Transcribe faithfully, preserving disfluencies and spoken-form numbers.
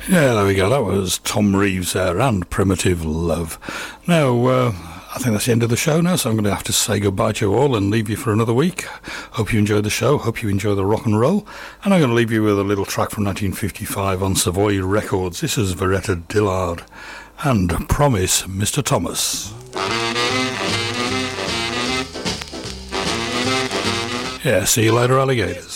Yeah, there we go. That was Tom Reeves there and Primitive Love. Now, uh, I think that's the end of the show now, so I'm going to have to say goodbye to you all and leave you for another week. Hope you enjoyed the show. Hope you enjoy the rock and roll. And I'm going to leave you with a little track from nineteen fifty-five on Savoy Records. This is Veretta Dillard and Promise, Mister Thomas. Yeah, see you later, alligators.